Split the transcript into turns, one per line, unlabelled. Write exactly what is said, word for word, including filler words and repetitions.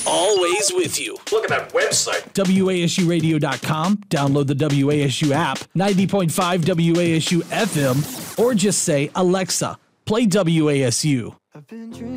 always with you.
Look at that website.
W A S U radio dot com. Download the W A S U app, ninety point five W A S U F M, or just say, Alexa, play W A S U. I've been dreaming.